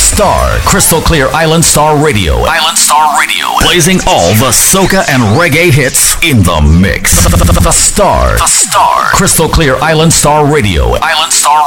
Star, Crystal Clear Island Star Radio. Island Star Radio. Blazing all the soca and reggae hits in the mix. The Star. The Star. Crystal Clear Island Star Radio. Island Star